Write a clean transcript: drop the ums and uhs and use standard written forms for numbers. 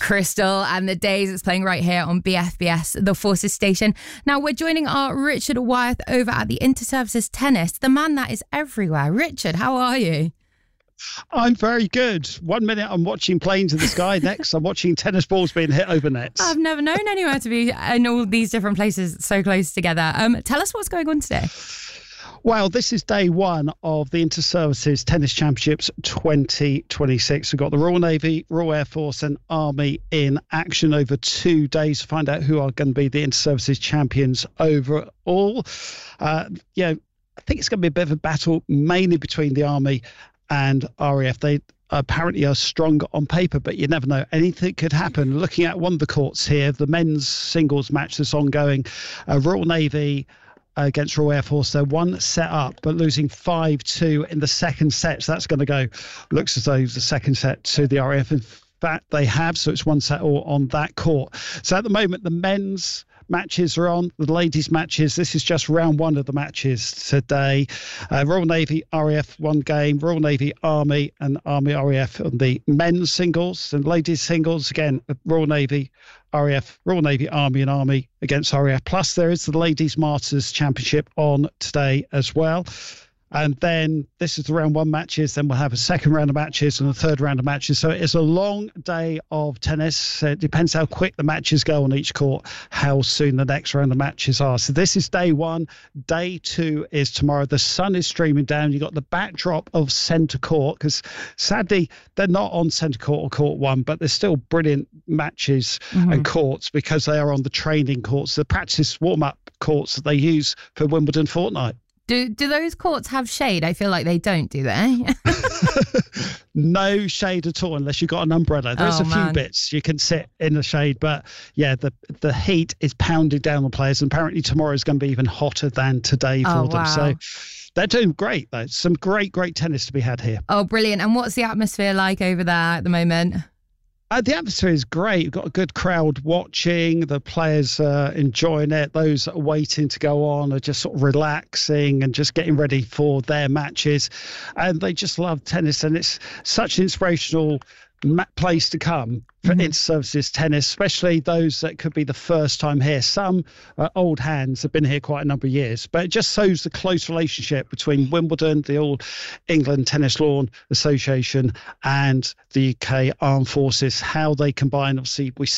Crystal and the Days. It's playing right here on BFBS, the Forces station. Now we're joining our Richard Wyeth over at the Interservices Tennis, the man that is everywhere. Richard, how are you? I'm very good. 1 minute I'm watching planes in the sky. Next I'm watching tennis balls being hit over nets. I've never known anywhere to be in all these different places so close together. Tell us what's going on today. Well, this is day one of the Interservices Tennis Championships 2026. We've got the Royal Navy, Royal Air Force and Army in action over 2 days to find out who are going to be the Interservices champions overall. I think it's going to be a bit of a battle, mainly between the Army and RAF. They apparently are stronger on paper, but you never know. Anything could happen. Looking at one of the courts here, the men's singles match that's ongoing, Royal Navy against Royal Air Force. They're 1 set up, but losing 5-2 in the second set. So that's going to go, looks as though the second set to the RAF. In fact, they have. So it's 1 set all on that court. So at the moment, the men's matches are on, the ladies' matches. This is just round one of the matches today. Royal Navy, RAF, 1 game. Royal Navy, Army, and Army, RAF on the men's singles. And ladies' singles, again, Royal Navy, RAF, Royal Navy, Army, and Army against RAF. Plus, there is the Ladies' Masters Championship on today as well. And then this is the round one matches. Then we'll have a second round of matches and a third round of matches. So it's a long day of tennis. It depends how quick the matches go on each court, how soon the next round of matches are. So this is day one. Day two is tomorrow. The sun is streaming down. You've got the backdrop of centre court because sadly they're not on centre court or court one, but they're still brilliant matches and courts because they are on the training courts, the practice warm-up courts that they use for Wimbledon Fortnight. Do those courts have shade? I feel like they don't, do they? No shade at all unless you've got an umbrella. There's a few bits you can sit in the shade, but yeah, the heat is pounding down on players, and apparently tomorrow is going to be even hotter than today for them. Wow. So they're doing great, though. Some great tennis to be had here. Oh, brilliant. And what's the atmosphere like over there at the moment? The atmosphere is great. We've got a good crowd watching. The players enjoying it. Those that are waiting to go on are just sort of relaxing and just getting ready for their matches. And they just love tennis. And it's such an inspirational place to come for Interservices tennis, especially those that could be the first time here. Some old hands have been here quite a number of years, but it just shows the close relationship between Wimbledon, the All England Tennis Lawn Association, and the UK Armed Forces, how they combine. Obviously, we